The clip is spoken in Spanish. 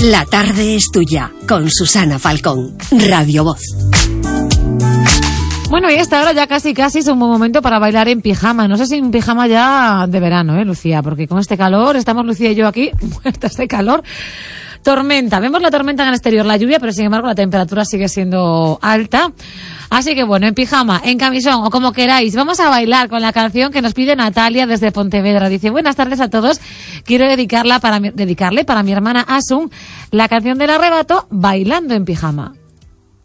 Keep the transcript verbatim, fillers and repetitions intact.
La tarde es tuya, con Susana Falcón, Radio Voz. Bueno, y esta hora ya casi casi es un buen momento para bailar en pijama. No sé si en pijama ya de verano, ¿eh, Lucía? Porque con este calor, estamos Lucía y yo aquí, muertas de calor. Tormenta, vemos la tormenta en el exterior, la lluvia, pero sin embargo la temperatura sigue siendo alta. Así que bueno, en pijama, en camisón o como queráis, vamos a bailar con la canción que nos pide Natalia desde Pontevedra. Dice, buenas tardes a todos, quiero dedicarla para mi, dedicarle para mi hermana Asun la canción del arrebato, Bailando en Pijama.